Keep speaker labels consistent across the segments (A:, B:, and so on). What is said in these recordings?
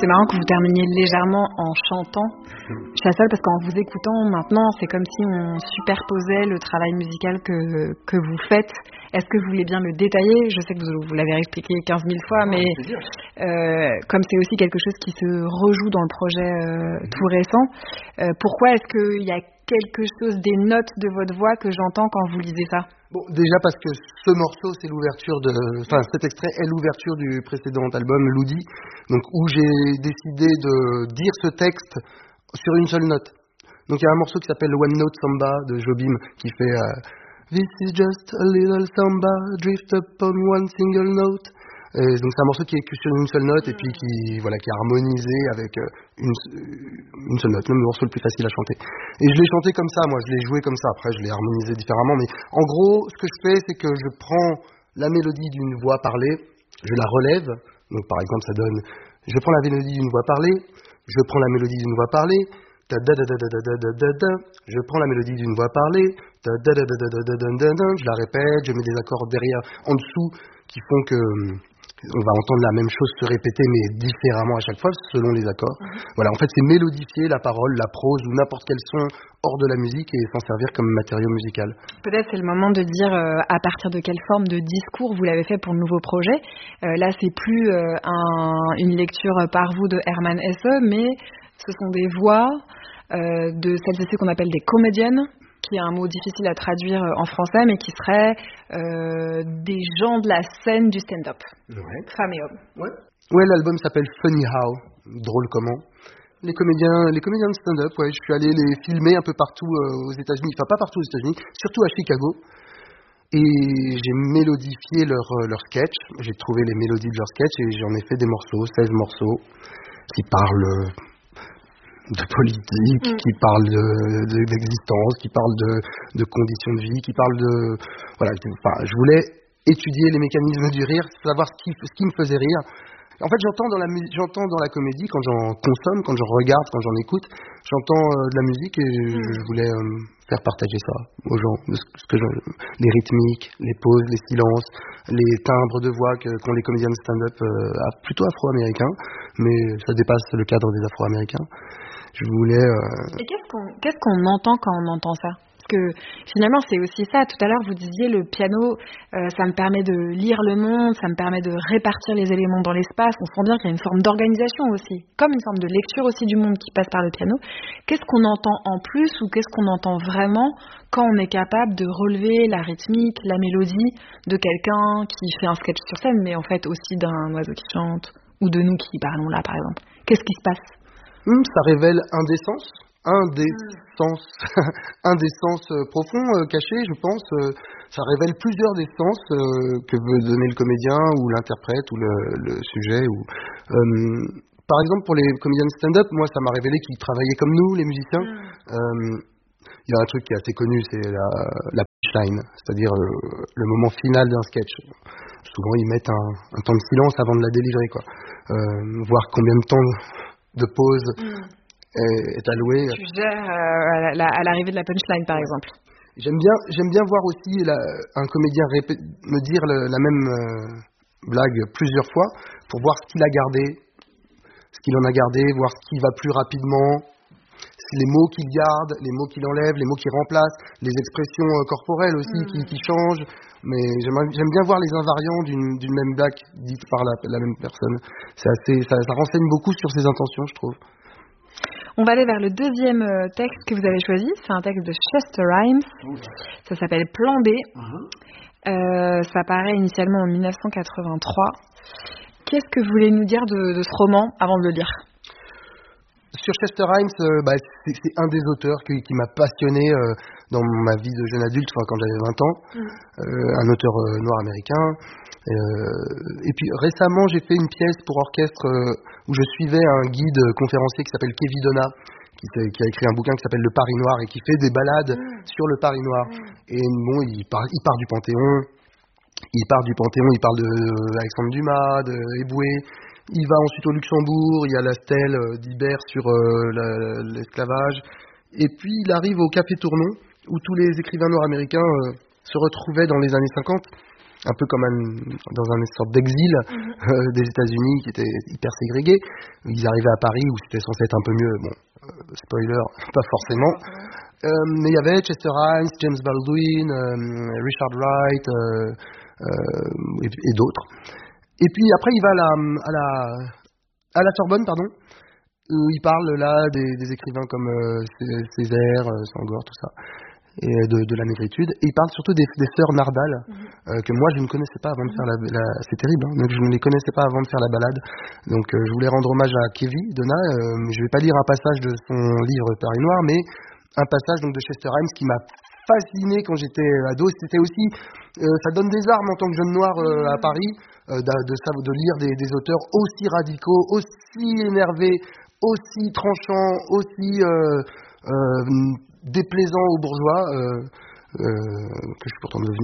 A: c'est marrant que vous terminiez légèrement en chantant. Je suis la seule parce qu'en vous écoutant maintenant, c'est comme si on superposait le travail musical que vous faites. Est-ce que vous voulez bien le détailler? Je sais que vous l'avez expliqué 15 000 fois, mais comme c'est aussi quelque chose qui se rejoue dans le projet tout récent, pourquoi est-ce qu'il y a quelque chose des notes de votre voix que j'entends quand vous lisez ça?
B: Bon, déjà parce que ce morceau, c'est cet extrait est l'ouverture du précédent album, Loudi, donc où j'ai décidé de dire ce texte sur une seule note. Donc il y a un morceau qui s'appelle One Note Samba de Jobim qui fait This is just a little samba, drift upon one single note. Et donc c'est un morceau qui est sur une seule note et puis qui est harmonisé avec une seule note, le morceau le plus facile à chanter. Et je l'ai chanté comme ça, moi je l'ai joué comme ça, après je l'ai harmonisé différemment, mais en gros ce que je fais c'est que je prends la mélodie d'une voix parlée, je la relève, donc par exemple ça donne, je prends la mélodie d'une voix parlée, je prends la mélodie d'une voix parlée, je prends la mélodie d'une voix parlée, je la répète, je mets des accords derrière, en dessous, qui font que on va entendre la même chose se répéter, mais différemment à chaque fois, selon les accords. Voilà, en fait, c'est mélodifier la parole, la prose ou n'importe quel son hors de la musique et s'en servir comme matériau musical.
A: Peut-être c'est le moment de dire à partir de quelle forme de discours vous l'avez fait pour le nouveau projet. Là, c'est plus une lecture par vous de Hermann Hesse, mais ce sont des voix de celles et ceux qu'on appelle des comédiennes, qui est un mot difficile à traduire en français, mais qui seraient des gens de la scène du stand-up, femmes et hommes.
B: Ouais, l'album s'appelle Funny How, drôle comment. Les comédiens de stand-up, je suis allé les filmer un peu partout aux États-Unis, enfin pas partout aux États-Unis, surtout à Chicago. Et j'ai mélodifié leurs sketchs, j'ai trouvé les mélodies de leurs sketchs et j'en ai fait des morceaux, 16 morceaux, qui parlent de politique, qui parle de l'existence, qui parle de conditions de vie, qui parle de... Voilà, je voulais étudier les mécanismes du rire, savoir ce qui me faisait rire. En fait, j'entends dans la comédie, quand j'en consomme, quand j'en regarde, quand j'en écoute, j'entends de la musique et je voulais faire partager ça aux gens. Les rythmiques, les pauses, les silences, les timbres de voix qu'ont les comédiens de stand-up plutôt afro-américains, mais ça dépasse le cadre des afro-américains. Je voulais...
A: Et qu'est-ce qu'on entend quand on entend ça? Parce que finalement, c'est aussi ça. Tout à l'heure, vous disiez, le piano, ça me permet de lire le monde, ça me permet de répartir les éléments dans l'espace. On sent bien qu'il y a une forme d'organisation aussi, comme une forme de lecture aussi du monde qui passe par le piano. Qu'est-ce qu'on entend en plus ou qu'est-ce qu'on entend vraiment quand on est capable de relever la rythmique, la mélodie de quelqu'un qui fait un sketch sur scène, mais en fait aussi d'un oiseau qui chante ou de nous qui parlons là, par exemple? Qu'est-ce qui se passe?
B: Ça révèle un des sens profonds cachés, je pense. Ça révèle plusieurs des sens que veut donner le comédien ou l'interprète ou le sujet. Par exemple, pour les comédiens de stand-up, moi, ça m'a révélé qu'ils travaillaient comme nous, les musiciens. Il y a un truc qui est assez connu, c'est la punchline, c'est-à-dire le moment final d'un sketch. Souvent, ils mettent un temps de silence avant de la délivrer, quoi. Voir combien de temps de pause est alloué.
A: Tu gères à l'arrivée de la punchline, par exemple.
B: J'aime bien voir aussi un comédien me dire la même blague plusieurs fois pour voir ce qu'il a gardé, ce qu'il en a gardé, voir ce qui va plus rapidement, les mots qu'il garde, les mots qu'il enlève, les mots qu'il remplace, les expressions corporelles aussi qui changent. Mais j'aime bien voir les invariants d'une même blague dite par la même personne. Ça renseigne beaucoup sur ses intentions, je trouve.
A: On va aller vers le deuxième texte que vous avez choisi. C'est un texte de Chester Rhimes. Ça s'appelle Plan B. Ça paraît initialement en 1983. Qu'est-ce que vous voulez nous dire de ce roman avant de le lire?
B: Sur Chester Rhimes, c'est un des auteurs qui m'a passionné dans ma vie de jeune adulte, quand j'avais 20 ans. Un auteur noir américain. Et puis récemment, j'ai fait une pièce pour orchestre où je suivais un guide conférencier qui s'appelle Kevin Donna, qui a écrit un bouquin qui s'appelle Le Paris Noir et qui fait des balades sur le Paris Noir. Et bon, il part du Panthéon. Il parle d'Alexandre Dumas, de Eboué. Il va ensuite au Luxembourg, il y a la stèle d'Ibert sur l'esclavage. Et puis il arrive au Café Tournon, où tous les écrivains nord-américains se retrouvaient dans les années 50. un peu comme dans une sorte d'exil des États-Unis qui était hyper ségrégé. Ils arrivaient à Paris où c'était censé être un peu mieux. Bon, spoiler, pas forcément. Mais il y avait Chester Himes, James Baldwin, Richard Wright et d'autres. Et puis après, il va à la Sorbonne, pardon, où il parle là des écrivains comme Césaire, Senghor, tout ça, et de la négritude. Et il parle surtout des sœurs Nardal, que moi je ne connaissais pas avant de faire c'est terrible, hein, donc je ne les connaissais pas avant de faire la balade. Donc je voulais rendre hommage à Kevin Donna. Je ne vais pas lire un passage de son livre Paris Noir, mais un passage donc de Chester Himes qui m'a fasciné quand j'étais ado. C'était aussi, ça donne des armes en tant que jeune noir à Paris, de lire des auteurs aussi radicaux, aussi énervés, aussi tranchants, aussi déplaisants aux bourgeois, que je suis pourtant devenu.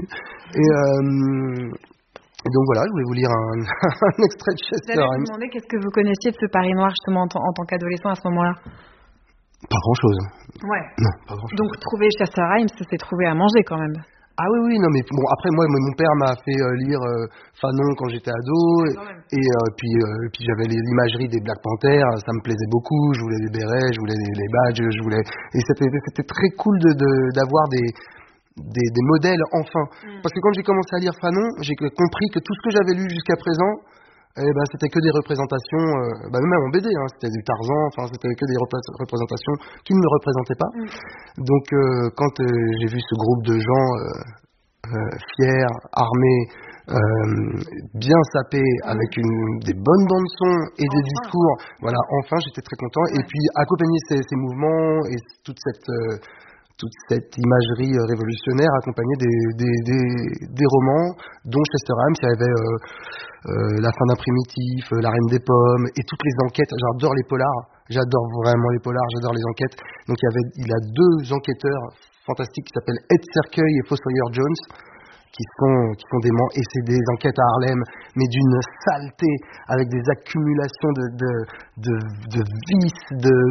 B: Et donc voilà, je voulais vous lire un extrait de Chester Himes.
A: J'allais vous demander qu'est-ce que vous connaissiez de ce Paris noir justement en tant qu'adolescent à ce moment-là.
B: Pas grand-chose.
A: Ouais.
B: Non, pas grand-chose.
A: Donc trouver Chester Himes, c'est trouver à manger quand même.
B: Ah oui, non mais bon, après moi mon père m'a fait lire Fanon quand j'étais ado, et puis j'avais l'imagerie des Black Panthers, ça me plaisait beaucoup, je voulais les bérets, je voulais les badges, et c'était très cool d'avoir des modèles enfin. Parce que quand j'ai commencé à lire Fanon, j'ai compris que tout ce que j'avais lu jusqu'à présent, c'était que des représentations, même en BD, hein, c'était du Tarzan, enfin c'était que des représentations qui ne me représentaient pas. Donc quand j'ai vu ce groupe de gens fiers, armés, bien sapés, avec des bonnes bandes son et des discours, voilà, enfin j'étais très content. Et puis accompagner ces mouvements et toute cette imagerie révolutionnaire accompagnée des romans, dont Chester Himes. Il y avait La fin d'un primitif, La reine des pommes, et toutes les enquêtes. J'adore les polars, j'adore vraiment les polars, j'adore les enquêtes. Donc il a deux enquêteurs fantastiques qui s'appellent Ed Cercueil et Fossoyeur Jones, qui sont et c'est des enquêtes à Harlem, mais d'une saleté, avec des accumulations de vices,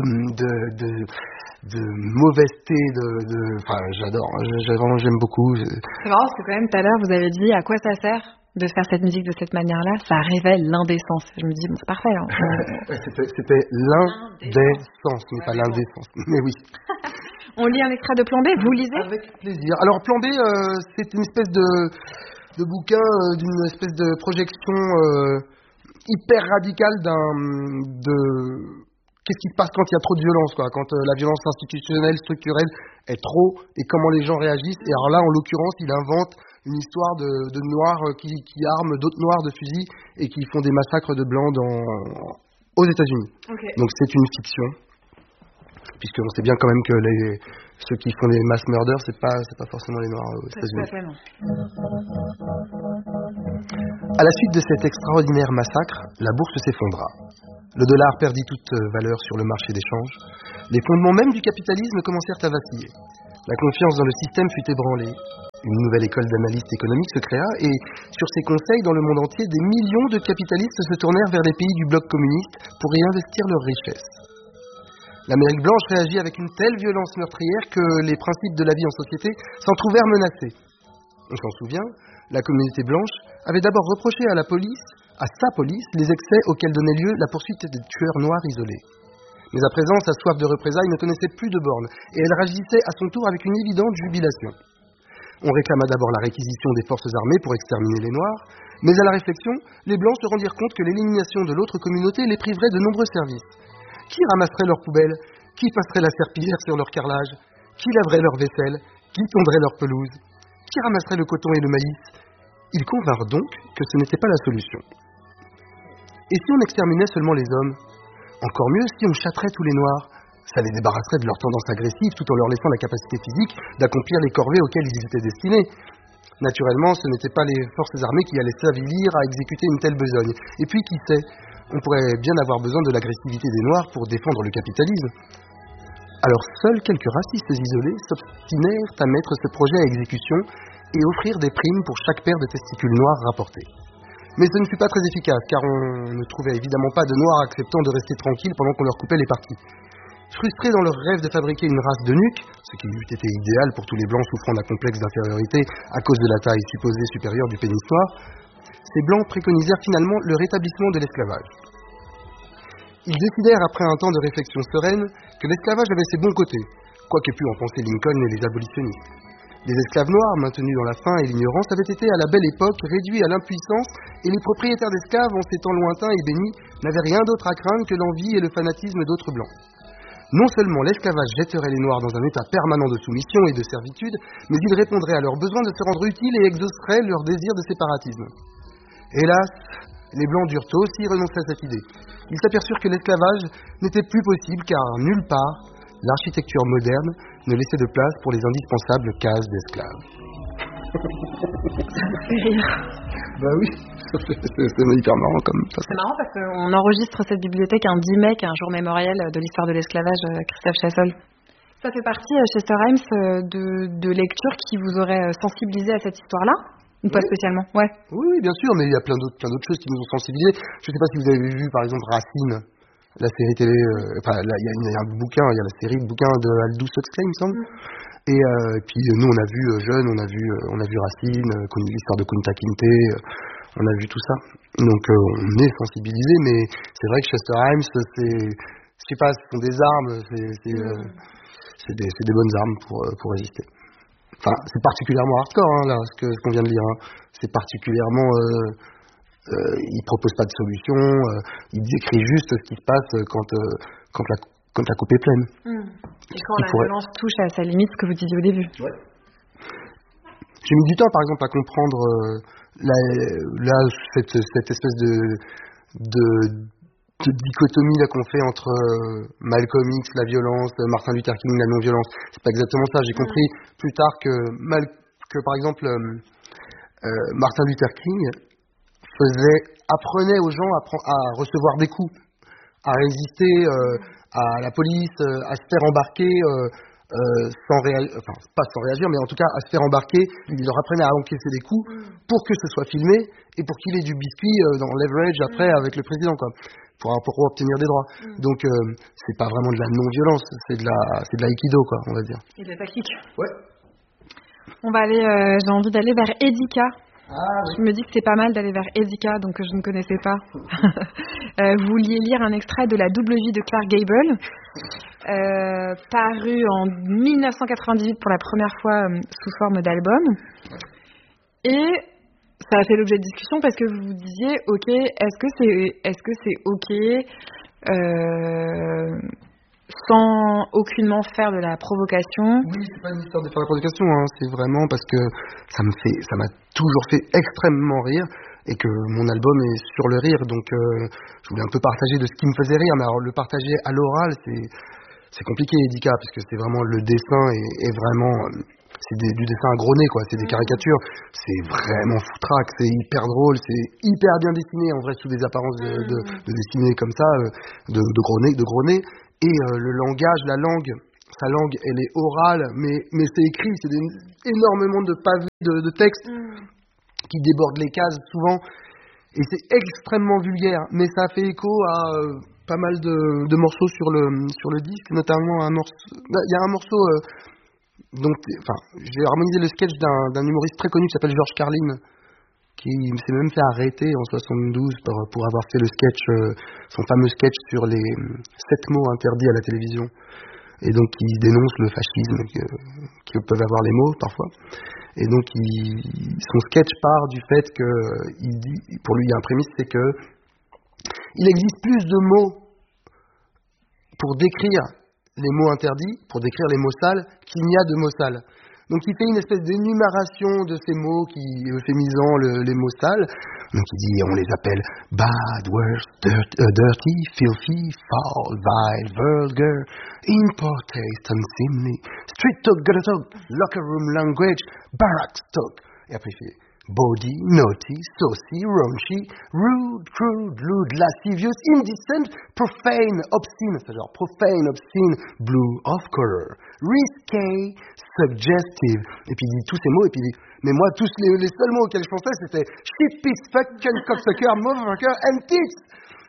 B: de mauvaiseté, enfin j'adore, j'aime beaucoup.
A: C'est marrant parce que quand même tout à l'heure vous avez dit à quoi ça sert de faire cette musique de cette manière-là, ça révèle l'indécence. Je me dis bon c'est parfait. Hein.
B: C'était l'indécence, mais pas l'indécence. Mais oui.
A: On lit un extrait de Plan B, vous lisez ?
B: Avec plaisir. Alors Plan B, c'est une espèce de bouquin, d'une espèce de projection hyper radicale qu'est-ce qui se passe quand il y a trop de violence, quoi, quand la violence institutionnelle, structurelle est trop, et comment les gens réagissent. Et alors là, en l'occurrence, il invente une histoire de noirs qui arment d'autres noirs de fusils et qui font des massacres de blancs aux États-Unis. Okay. Donc c'est une fiction, puisqu'on sait bien quand même que ceux qui font des mass murders, c'est pas forcément les noirs aux États-Unis. À la suite de cet extraordinaire massacre, la bourse s'effondra. Le dollar perdit toute valeur sur le marché d'échange. Les fondements même du capitalisme commencèrent à vaciller. La confiance dans le système fut ébranlée. Une nouvelle école d'analystes économiques se créa et, sur ses conseils dans le monde entier, des millions de capitalistes se tournèrent vers les pays du bloc communiste pour réinvestir leurs richesses. L'Amérique blanche réagit avec une telle violence meurtrière que les principes de la vie en société s'en trouvèrent menacés. On s'en souvient, la communauté blanche avait d'abord reproché à sa police, les excès auxquels donnait lieu la poursuite des tueurs noirs isolés. Mais à présent, sa soif de représailles ne connaissait plus de bornes, et elle réagissait à son tour avec une évidente jubilation. On réclama d'abord la réquisition des forces armées pour exterminer les Noirs, mais à la réflexion, les Blancs se rendirent compte que l'élimination de l'autre communauté les priverait de nombreux services. Qui ramasserait leurs poubelles? Qui passerait la serpillière sur leur carrelage? Qui laverait leur vaisselle? Qui tondrait leur pelouse? Qui ramasserait le coton et le maïs? Ils convinrent donc que ce n'était pas la solution. Et si on exterminait seulement les hommes? Encore mieux si on châtrait tous les Noirs. Ça les débarrasserait de leur tendance agressive tout en leur laissant la capacité physique d'accomplir les corvées auxquelles ils étaient destinés. Naturellement, ce n'étaient pas les forces armées qui allaient s'avilir à exécuter une telle besogne. Et puis, qui sait, on pourrait bien avoir besoin de l'agressivité des Noirs pour défendre le capitalisme. Alors seuls quelques racistes isolés s'obstinèrent à mettre ce projet à exécution et offrir des primes pour chaque paire de testicules noirs rapportés. Mais ce ne fut pas très efficace, car on ne trouvait évidemment pas de Noirs acceptant de rester tranquilles pendant qu'on leur coupait les parties. Frustrés dans leur rêve de fabriquer une race d'eunuques, ce qui eût été idéal pour tous les blancs souffrant d'un complexe d'infériorité à cause de la taille supposée supérieure du pénis noir, ces blancs préconisèrent finalement le rétablissement de l'esclavage. Ils décidèrent, après un temps de réflexion sereine, que l'esclavage avait ses bons côtés, quoi qu'aient pu en penser Lincoln et les abolitionnistes. Les esclaves noirs, maintenus dans la faim et l'ignorance, avaient été à la belle époque réduits à l'impuissance, et les propriétaires d'esclaves, en ces temps lointains et bénis, n'avaient rien d'autre à craindre que l'envie et le fanatisme d'autres blancs. Non seulement l'esclavage jetterait les Noirs dans un état permanent de soumission et de servitude, mais il répondrait à leurs besoins de se rendre utiles et exaucerait leur désir de séparatisme. Hélas, les Blancs durent aussi renoncer à cette idée. Ils s'aperçurent que l'esclavage n'était plus possible car nulle part, l'architecture moderne ne laissait de place pour les indispensables cases d'esclaves.
A: Ça me fait rire.
B: Bah oui, c'est hyper marrant comme ça.
A: C'est marrant parce qu'on enregistre cette bibliothèque un 10 mai, qui est un jour mémoriel de l'histoire de l'esclavage, Christophe Chassol. Ça fait partie, Chester Himes, de lectures qui vous auraient sensibilisé à cette histoire-là? Ou pas spécialement? Ouais.
B: Oui, bien sûr, mais il y a plein d'autres choses qui nous ont sensibilisés. Je ne sais pas si vous avez vu, par exemple, Racine, la série télé. Il y a un bouquin, il y a la série de bouquins de Aldous Huxley, il me semble. Et puis nous, on a vu jeunes, on a vu Racine, l'histoire de Kunta Kinte, on a vu tout ça. Donc on est sensibilisé, mais c'est vrai que Chester Himes, je sais pas, ce sont des armes, c'est des bonnes armes pour résister. Enfin, c'est particulièrement hardcore, hein, là, ce qu'on vient de lire. Hein. C'est particulièrement... il propose pas de solution, il décrit juste ce qui se passe quand la coupe est pleine.
A: Et quand la violence touche à sa limite, ce que vous disiez au début.
B: Ouais. J'ai mis du temps, par exemple, à comprendre cette espèce de dichotomie là qu'on fait entre Malcolm X, la violence, Martin Luther King, la non-violence. C'est pas exactement ça. J'ai compris plus tard que par exemple, Martin Luther King apprenait aux gens à recevoir des coups, à résister à la police, à se faire embarquer pas sans réagir, mais en tout cas à se faire embarquer. Il leur apprenait à encaisser des coups pour que ce soit filmé et pour qu'il ait du biscuit dans leverage après avec le président, quoi, pour obtenir des droits. Donc c'est pas vraiment de la non-violence, c'est de l'aïkido, quoi, on va dire.
A: Et de la tactique.
B: Ouais.
A: On va aller, j'ai envie d'aller vers Edika.
B: Ah, oui.
A: Je me dis que c'est pas mal d'aller vers Edika, donc je ne connaissais pas. Vous vouliez lire un extrait de La double vie de Clark Gable, paru en 1998 pour la première fois sous forme d'album. Et ça a fait l'objet de discussion parce que vous vous disiez, ok, est-ce que c'est ok sans aucunement faire de la provocation?
B: Oui, c'est pas une histoire de faire de la provocation, hein. C'est vraiment parce que ça m'a toujours fait extrêmement rire et que mon album est sur le rire, donc je voulais un peu partager de ce qui me faisait rire, mais alors le partager à l'oral, c'est compliqué, Edika, parce que c'est vraiment le dessin est vraiment c'est du dessin à gros nez, quoi, c'est des caricatures, c'est vraiment foutraque, c'est hyper drôle, c'est hyper bien dessiné en vrai sous des apparences de dessiné comme ça, de gros nez. Et le langage, sa langue, elle est orale, mais c'est écrit, c'est énormément de pavés de textes qui débordent les cases souvent, et c'est extrêmement vulgaire, mais ça fait écho à pas mal de morceaux sur le disque, notamment il y a un morceau, j'ai harmonisé le sketch d'un humoriste très connu qui s'appelle George Carlin, qui s'est même fait arrêter en 72 pour avoir fait le sketch, son fameux sketch sur les 7 mots interdits à la télévision. Et donc il dénonce le fascisme que peuvent avoir les mots parfois. Et donc son sketch part du fait que pour lui il y a un prémisse, c'est que il existe plus de mots pour décrire les mots interdits, pour décrire les mots sales, qu'il n'y a de mots sales. Donc il fait une espèce d'énumération de ces mots euphémisant les mots sales. Donc il dit, on les appelle bad, worse, dirty, filthy, foul, vile, vulgar, in poor taste, unseemly, street talk, gutter talk, locker room language, barracks talk. Et après il fait body, naughty, saucy, raunchy, rude, crude, lewd, lascivious, indecent, profane, obscene, c'est genre profane, obscene, blue, off color, risqué, suggestive. Et puis il dit tous ces mots, et puis il dit, mais moi, tous les seuls mots auxquels je pensais, c'était shit, piss, fuck, cunt, cocksucker, motherfucker, and tits.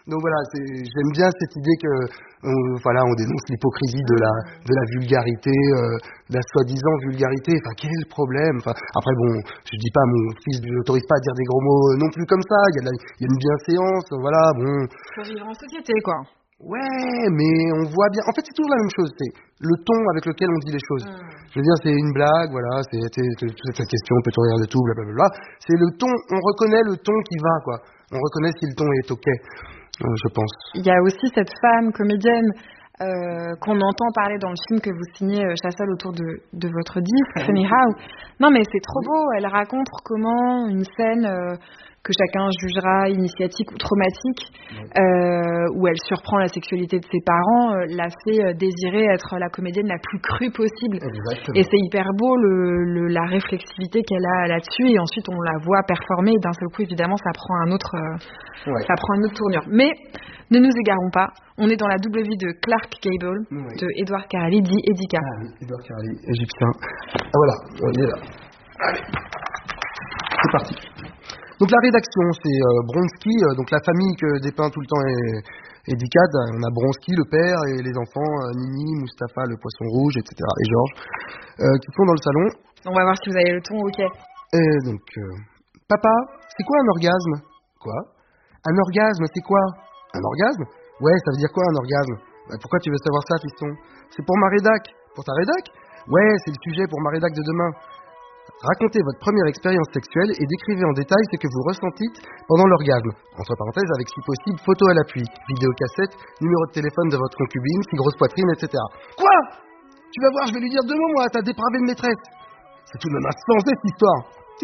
B: Donc voilà, j'aime bien cette idée que on dénonce l'hypocrisie de la vulgarité, de la soi-disant vulgarité. Enfin, quel est le problème? Enfin, après bon, je dis pas, mon fils ne l'autorise pas à dire des gros mots non plus comme ça. Il y a une bienséance, voilà, bon.
A: Faut vivre en société, quoi.
B: Ouais, mais on voit bien. En fait, c'est toujours la même chose. C'est le ton avec lequel on dit les choses. Je veux dire, c'est une blague, voilà. C'est toute cette question, peut-on rire de tout, blablabla. C'est le ton. On reconnaît le ton qui va, quoi. On reconnaît si le ton est ok. Je pense.
A: Il y a aussi cette femme comédienne qu'on entend parler dans le film que vous signez, Chassol, autour de votre disque, Funny How. Non, mais c'est trop beau. Elle raconte comment une scène que chacun jugera initiatique ou traumatique, où elle surprend la sexualité de ses parents, l'a fait désirer être la comédienne la plus crue possible.
B: Exactement.
A: Et c'est hyper beau la réflexivité qu'elle a là-dessus, et ensuite on la voit performer, et d'un seul coup évidemment ça prend une autre tournure. Mais ne nous égarons pas, on est dans la double vie de Clark Gable, de Edward Carali, dit Edica.
B: Ah oui, Edward Carali, égyptien. Ah voilà, on y est là. Allez, c'est parti. Donc la rédaction, c'est Bronski, donc la famille que dépeint tout le temps Edica. On a Bronski, le père, et les enfants, Nini, Mustapha, le poisson rouge, etc., et Georges, qui sont dans le salon.
A: On va voir si vous avez le ton, ok.
B: Et donc, papa, c'est quoi un orgasme? Quoi? Un orgasme, c'est quoi? Un orgasme? Ouais, ça veut dire quoi un orgasme? Bah, pourquoi tu veux savoir ça, fiston? C'est pour ma rédac. Pour ta rédac? Ouais, c'est le sujet pour ma rédac de demain. Racontez votre première expérience sexuelle et décrivez en détail ce que vous ressentîtes pendant l'orgasme. Entre parenthèses, avec si possible, photo à l'appui, vidéocassette, numéro de téléphone de votre concubine, si grosse poitrine, etc. Quoi? Tu vas voir, je vais lui dire 2 mots, moi, à ta dépravée de maîtresse. C'est tout de même insensé, cette histoire.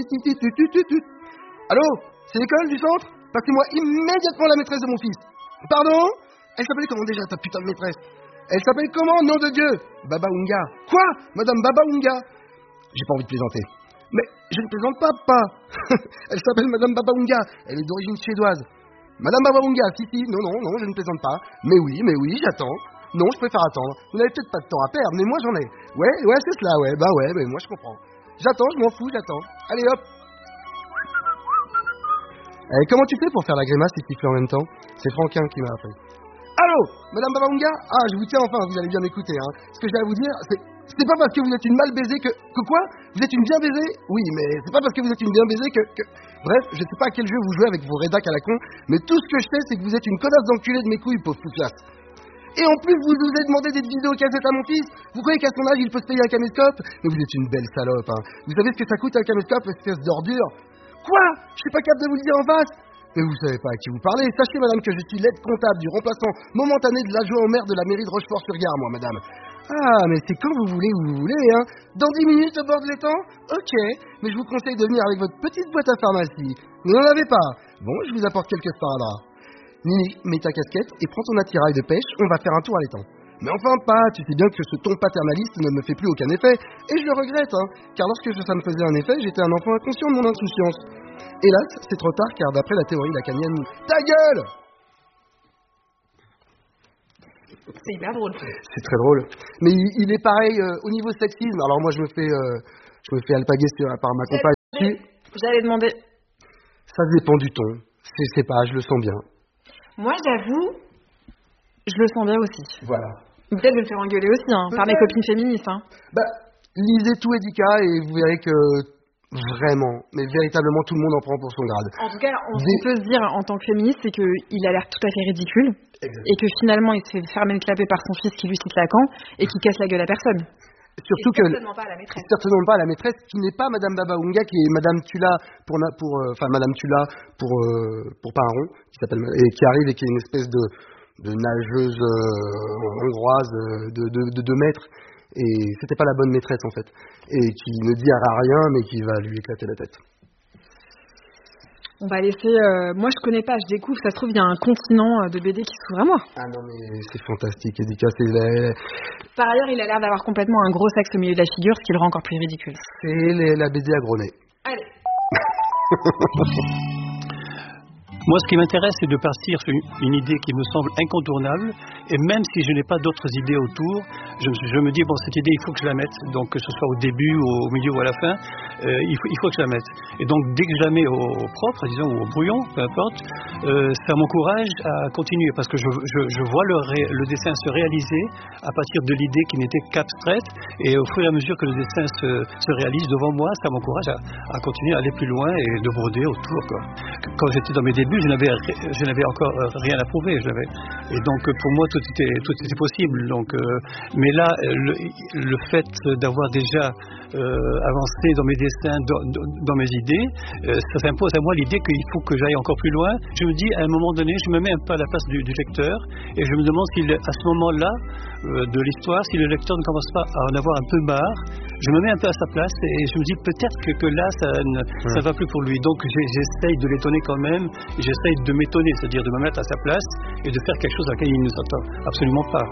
B: Allô? C'est l'école du centre? Passez-moi immédiatement la maîtresse de mon fils. Pardon? Elle s'appelait comment déjà, ta putain de maîtresse? Elle s'appelle comment, nom de Dieu? Baba Unga. Quoi? Madame Baba Unga? J'ai pas envie de plaisanter. Mais je ne plaisante pas, papa. Elle s'appelle Madame Baba Unga. Elle est d'origine suédoise. Madame Baba Unga, si, non, je ne plaisante pas. Mais oui, j'attends. Non, je préfère attendre. Vous n'avez peut-être pas de temps à perdre, mais moi j'en ai. Ouais, c'est cela, ouais, mais moi je comprends. J'attends, je m'en fous, j'attends. Allez hop. Comment tu fais pour faire la grimace et siffler en même temps? C'est Franquin qui m'a appris. Allô, Madame Baba Unga? Ah, je vous tiens enfin, vous allez bien m'écouter, hein. Ce que j'ai à vous dire, c'est pas parce que vous êtes une mal baisée que quoi? Vous êtes une bien baisée? Oui, mais c'est pas parce que vous êtes une bien baisée que... Bref, je sais pas à quel jeu vous jouez avec vos rédacs à la con, mais tout ce que je sais, c'est que vous êtes une connasse d'enculé de mes couilles, pauvre foufiasse. Et en plus, vous nous avez demandé des vidéocassettes à mon fils? Vous croyez qu'à son âge, il peut se payer un caméscope? Mais vous êtes une belle salope, hein. Vous savez ce que ça coûte un caméscope, espèce d'ordure? Quoi? Je suis pas capable de vous le dire en face? Mais vous savez pas à qui vous parlez. Sachez, madame, que je suis l'aide comptable du remplaçant momentané de l'adjoint au maire de la mairie de Rochefort-sur-Gare, moi, madame. Ah, mais c'est quand vous voulez, où vous voulez, hein. Dans 10 minutes au bord de l'étang? Ok, mais je vous conseille de venir avec votre petite boîte à pharmacie. Vous n'en avez pas? Bon, je vous apporte quelques sparadraps. Nini, mets ta casquette et prends ton attirail de pêche, on va faire un tour à l'étang. Mais enfin pas, tu sais bien que ce ton paternaliste ne me fait plus aucun effet, et je le regrette, hein, car lorsque ça me faisait un effet, j'étais un enfant inconscient de mon insouciance. Hélas, c'est trop tard, car d'après la théorie lacanienne... Ta gueule!
A: C'est hyper drôle.
B: C'est très drôle. Mais il est pareil au niveau sexisme. Alors moi, je me fais alpaguer par ma compagne.
A: J'allais demander...
B: Ça dépend du ton. C'est pas, je le sens bien.
A: Moi, j'avoue, je le sens bien aussi.
B: Voilà.
A: Peut-être de me faire engueuler aussi, hein, par mes copines féministes. Hein.
B: Bah, lisez tout Edica et vous verrez que vraiment, mais véritablement, tout le monde en prend pour son grade.
A: En tout cas, on peut se dire en tant que féministe, c'est qu'il a l'air tout à fait ridicule. Exactement. Et que finalement, il se fait fermer le clapet par son fils qui lui cite Lacan et qui casse la gueule à personne.
B: Surtout
A: certainement pas à la maîtresse.
B: Certainement pas à la maîtresse, qui n'est pas Madame Baba Unga, qui est Madame Tula Madame Tula pour pas un rond, et qui arrive et qui est une espèce de nageuse hongroise de 2 mètres, et c'était pas la bonne maîtresse en fait, et qui ne dit à rien mais qui va lui éclater la tête.
A: On va laisser... moi, je connais pas, je découvre. Ça se trouve, il y a un continent de BD qui s'ouvre à moi.
B: Ah non, mais c'est fantastique, Edica.
A: Par ailleurs, il a l'air d'avoir complètement un gros sexe au milieu de la figure, ce qui le rend encore plus ridicule.
B: C'est la BD à gros nez.
A: Allez.
C: Moi, ce qui m'intéresse, c'est de partir sur une idée qui me semble incontournable, et même si je n'ai pas d'autres idées autour, je me dis, bon, cette idée, il faut que je la mette, donc que ce soit au début, au milieu ou à la fin, il faut que je la mette. Et donc, dès que je la mets au propre, disons, ou au brouillon, peu importe, ça m'encourage à continuer, parce que je vois le dessin se réaliser à partir de l'idée qui n'était qu'abstraite, et au fur et à mesure que le dessin se réalise devant moi, ça m'encourage à continuer à aller plus loin et de broder autour, quoi. Quand j'étais dans mes débuts, je n'avais encore rien à prouver. Et donc pour moi tout était possible. Donc, mais là, le fait d'avoir déjà avancé dans mes dessins, dans mes idées, ça s'impose à moi l'idée qu'il faut que j'aille encore plus loin. Je me dis à un moment donné, je me mets un peu à la place du lecteur et je me demande s'il, à ce moment-là de l'histoire, si le lecteur ne commence pas à en avoir un peu marre, je me mets un peu à sa place et je me dis peut-être que là ça va plus pour lui. Donc j'essaye de l'étonner quand même, j'essaye de m'étonner, c'est-à-dire de me mettre à sa place et de faire quelque chose à laquelle il ne s'attend absolument pas.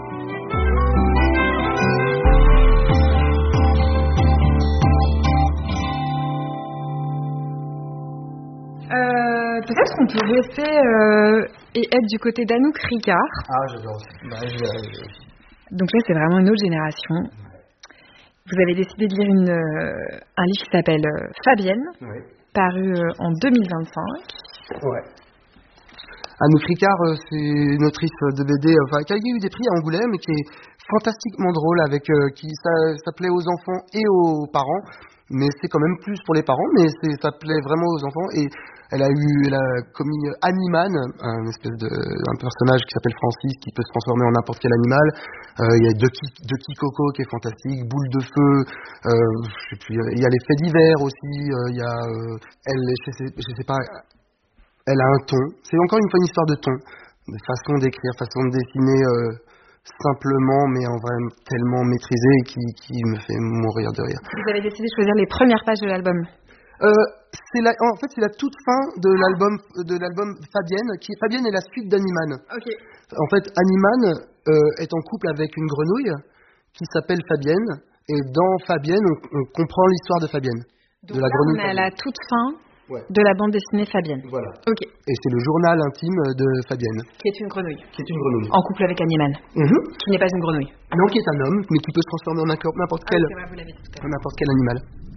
A: Peut-être qu'on peut rester et être du côté d'Anouk Ricard.
B: Ah, j'adore.
A: Donc là, c'est vraiment une autre génération. Vous avez décidé de lire un livre qui s'appelle Fabienne, paru en 2025.
B: Ouais. Anouk Ricard, c'est une autrice de BD qui a eu des prix à Angoulême et qui est fantastiquement drôle, qui ça plaît aux enfants et aux parents, mais c'est quand même plus pour les parents, mais ça plaît vraiment aux enfants. Et elle a commis Animan, un personnage qui s'appelle Francis, qui peut se transformer en n'importe quel animal. Il y a Ducky Coco qui est fantastique, Boule de feu, il y a les faits divers aussi, il y a je sais pas, elle a un ton. C'est encore une fois une histoire de ton, de façon d'écrire, façon de dessiner simplement, mais en vrai tellement maîtrisée qui me fait mourir de rire.
A: Vous avez décidé de choisir les premières pages de l'album.
B: En fait, c'est la toute fin de l'album Fabienne. Fabienne est la suite d'Animan.
A: Okay.
B: En fait, Animan est en couple avec une grenouille qui s'appelle Fabienne. Et dans Fabienne, on comprend l'histoire de Fabienne.
A: Donc
B: de la
A: là,
B: grenouille.
A: on est à la toute fin de la bande dessinée Fabienne.
B: Voilà.
A: Ok.
B: Et c'est le journal intime de Fabienne.
A: Qui est une grenouille.
B: En
A: couple avec Animan. Qui n'est pas une grenouille.
B: Non, qui est un homme, mais qui peut se transformer en n'importe quel animal.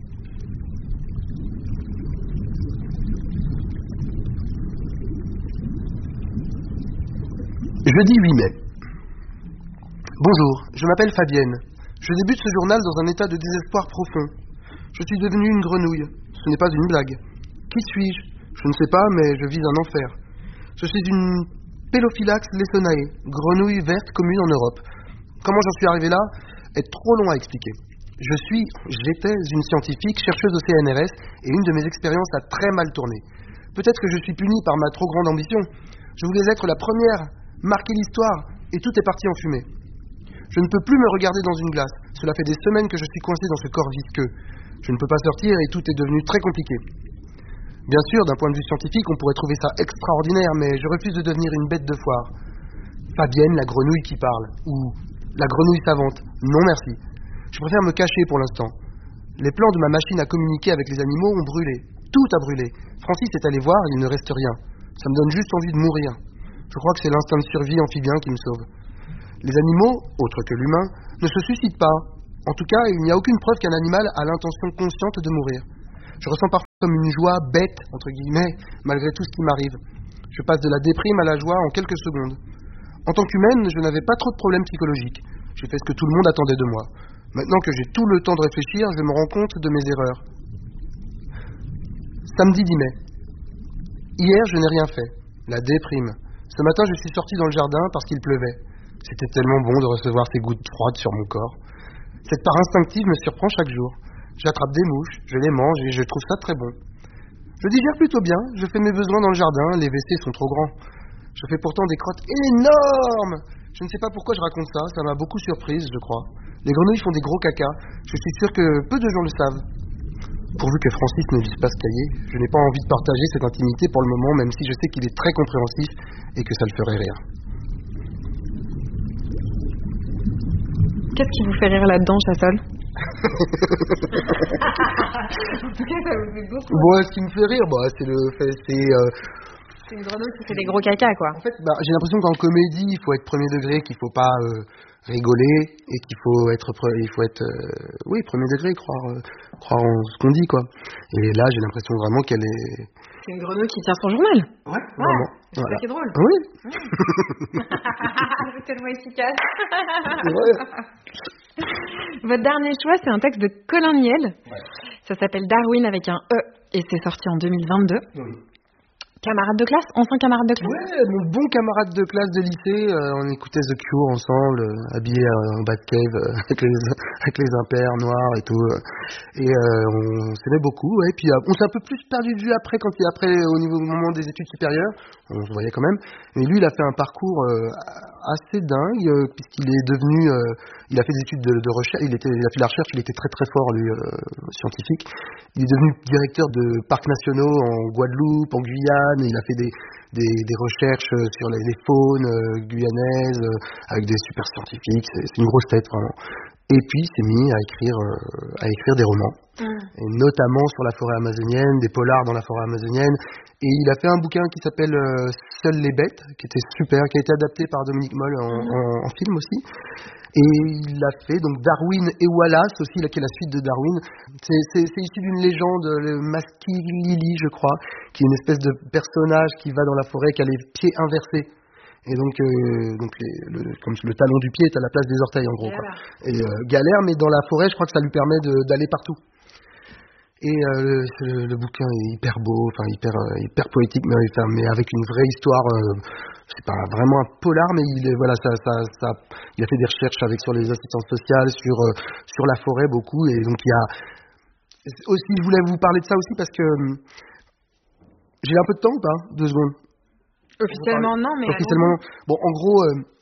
B: Jeudi 8 mai. Bonjour, je m'appelle Fabienne. Je débute ce journal dans un état de désespoir profond. Je suis devenue une grenouille. Ce n'est pas une blague. Qui suis-je ? Je ne sais pas, mais je vis un enfer. Je suis une Pelophylax lesonae, grenouille verte commune en Europe. Comment j'en suis arrivé là est trop long à expliquer. J'étais une scientifique, chercheuse au CNRS, et une de mes expériences a très mal tourné. Peut-être que je suis punie par ma trop grande ambition. Je voulais être la première, marquer l'histoire, et tout est parti en fumée. Je ne peux plus me regarder dans une glace. Cela fait des semaines que je suis coincé dans ce corps visqueux. Je ne peux pas sortir et tout est devenu très compliqué. Bien sûr, d'un point de vue scientifique, on pourrait trouver ça extraordinaire, mais je refuse de devenir une bête de foire. Fabienne, la grenouille qui parle, ou la grenouille savante. Non merci. Je préfère me cacher pour l'instant. Les plans de ma machine à communiquer avec les animaux ont brûlé. Tout a brûlé. Francis est allé voir, il ne reste rien. Ça me donne juste envie de mourir. Je crois que c'est l'instinct de survie amphibien qui me sauve. Les animaux, autres que l'humain, ne se suicident pas. En tout cas, il n'y a aucune preuve qu'un animal a l'intention consciente de mourir. Je ressens parfois comme une joie bête, entre guillemets, malgré tout ce qui m'arrive. Je passe de la déprime à la joie en quelques secondes. En tant qu'humaine, je n'avais pas trop de problèmes psychologiques. J'ai fait ce que tout le monde attendait de moi. Maintenant que j'ai tout le temps de réfléchir, je me rends compte de mes erreurs. Samedi 10 mai. Hier, je n'ai rien fait. La déprime. Ce matin, je suis sorti dans le jardin parce qu'il pleuvait. C'était tellement bon de recevoir ces gouttes froides sur mon corps. Cette part instinctive me surprend chaque jour. J'attrape des mouches, je les mange et je trouve ça très bon. Je digère plutôt bien, je fais mes besoins dans le jardin, les WC sont trop grands. Je fais pourtant des crottes énormes. Je ne sais pas pourquoi je raconte ça, ça m'a beaucoup surprise, je crois. Les grenouilles font des gros caca, je suis sûr que peu de gens le savent. Pourvu que Francis ne lise pas ce cahier, je n'ai pas envie de partager cette intimité pour le moment, même si je sais qu'il est très compréhensif et que ça le ferait rire.
A: Qu'est-ce qui vous fait rire là-dedans, Chassol? En tout cas, ça vous fait beaucoup.
B: Bon, ce qui me fait rire, c'est
A: C'est une grenouille qui fait des gros caca, quoi.
B: En fait, j'ai l'impression qu'en comédie, il faut être premier degré, qu'il faut pas rigoler et qu'il faut être premier degré, croire en ce qu'on dit, quoi. Et là, j'ai l'impression vraiment qu'elle est...
A: C'est une grenouille qui tient son journal.
B: Ouais, vraiment.
A: C'est ça qui est drôle.
B: Oui.
A: C'est tellement efficace.
B: Ouais.
A: Votre dernier choix, c'est un texte de Colin Niel. Ouais. Ça s'appelle Darwin avec un E et c'est sorti en 2022. Oui. Camarade de classe, ancien camarade de classe.
B: Ouais, mon bon camarade de classe de lycée. On écoutait The Cure ensemble, habillés en Batcave avec les impairs noirs et tout. Et on s'aimait beaucoup. Ouais. Puis on s'est un peu plus perdu de vue après, au moment des études supérieures. On se voyait quand même. Mais lui, il a fait un parcours assez dingue, puisqu'il est devenu... il a fait des études de recherche, il a fait de la recherche, il était très très fort, lui, scientifique. Il est devenu directeur de parcs nationaux en Guadeloupe, en Guyane. Il a fait des recherches sur les faunes guyanaises avec des super scientifiques. C'est une grosse tête, vraiment. Et puis, il s'est mis à écrire des romans, et notamment sur la forêt amazonienne, des polars dans la forêt amazonienne. Et il a fait un bouquin qui s'appelle Seules les bêtes, qui était super, qui a été adapté par Dominique Moll en film aussi. Et il a fait donc Darwin et Wallace aussi, qui est la suite de Darwin. C'est issu d'une légende, le Maskilili, je crois, qui est une espèce de personnage qui va dans la forêt, qui a les pieds inversés. Et donc comme le talon du pied est à la place des orteils, en gros. Quoi. Et galère, mais dans la forêt, je crois que ça lui permet d'aller partout. Et le bouquin est hyper beau, enfin hyper poétique, mais avec une vraie histoire. C'est pas vraiment un polar, mais il a fait des recherches sur les assistances sociales, sur la forêt beaucoup. Et donc il y a aussi, je voulais vous parler de ça aussi parce que j'ai un peu de temps ou pas? 2 secondes.
A: Officiellement non, mais
B: officiellement. Bon, en gros,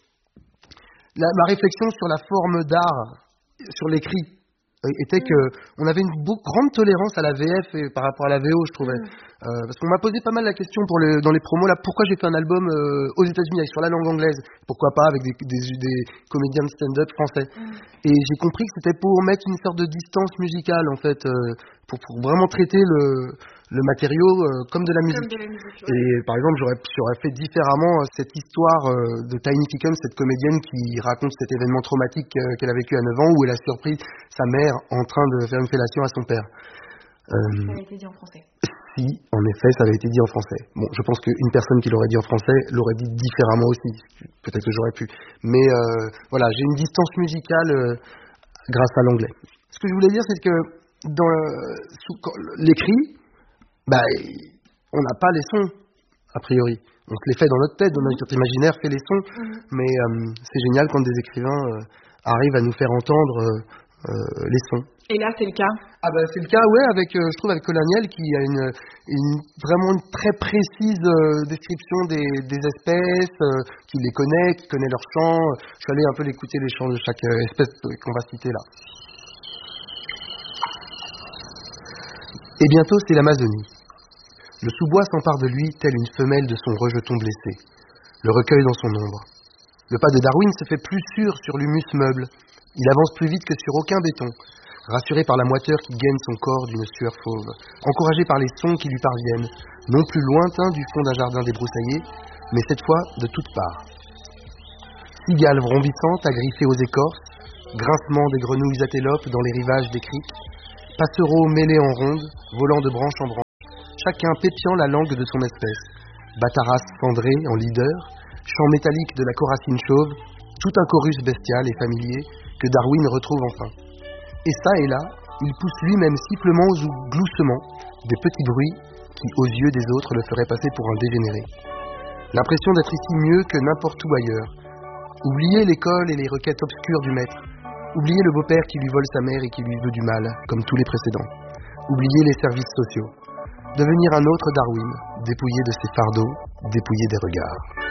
B: ma réflexion sur la forme d'art, sur l'écrit, était que on avait une grande tolérance à la VF et par rapport à la VO, je trouvais. Parce qu'on m'a posé pas mal la question dans les promos là, pourquoi j'ai fait un album aux États-Unis sur la langue anglaise, pourquoi pas avec des comédiens de stand-up français. Et j'ai compris que c'était pour mettre une sorte de distance musicale en fait, pour vraiment traiter le matériau comme de la musique. Ouais. Et par exemple, j'aurais fait différemment cette histoire de Tiny Ticum, cette comédienne qui raconte cet événement traumatique qu'elle a vécu à 9 ans, où elle a surpris sa mère en train de faire une fellation à son père.
A: Ça avait été dit en français.
B: Si, en effet, ça avait été dit en français. Bon, je pense qu'une personne qui l'aurait dit en français l'aurait dit différemment aussi. Peut-être que j'aurais pu. Mais voilà, j'ai une distance musicale grâce à l'anglais. Ce que je voulais dire, c'est que dans l'écrit, on n'a pas les sons, a priori. On se les fait dans notre tête, notre imaginaire fait les sons, mais c'est génial quand des écrivains arrivent à nous faire entendre les sons.
A: Et là, c'est le cas?
B: C'est le cas, ouais, je trouve avec Colin Niel qui a vraiment une très précise description des espèces, qui les connaît, qui connaît leurs chants. Je suis allé un peu écouter les chants de chaque espèce qu'on va citer là. Et bientôt, c'est l'Amazonie. Le sous-bois s'empare de lui, telle une femelle de son rejeton blessé, le recueille dans son ombre. Le pas de Darwin se fait plus sûr sur l'humus meuble. Il avance plus vite que sur aucun béton, rassuré par la moiteur qui gaine son corps d'une sueur fauve, encouragé par les sons qui lui parviennent, non plus lointains du fond d'un jardin débroussaillé, mais cette fois de toutes parts. Cigales vrombissantes agriffées aux écorces, grincement des grenouilles atélopes dans les rivages des criques, passereaux mêlés en ronde, volant de branche en branche, chacun pépiant la langue de son espèce, bataras cendrés en leader, chant métallique de la coracine chauve, tout un chorus bestial et familier que Darwin retrouve enfin. Et ça et là, il pousse lui-même sifflement ou gloussement des petits bruits qui, aux yeux des autres, le feraient passer pour un dégénéré. L'impression d'être ici mieux que n'importe où ailleurs. Oublier l'école et les requêtes obscures du maître. Oublier le beau-père qui lui vole sa mère et qui lui veut du mal, comme tous les précédents. Oublier les services sociaux. Devenir un autre Darwin, dépouillé de ses fardeaux, dépouillé des regards.